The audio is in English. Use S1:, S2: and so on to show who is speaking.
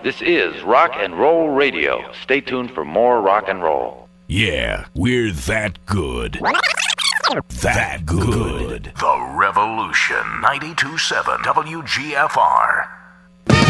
S1: This is Rock and Roll Radio. Stay tuned for more rock and roll.
S2: Yeah, we're that good. That good.
S3: The Revolution 92.7 WGFR.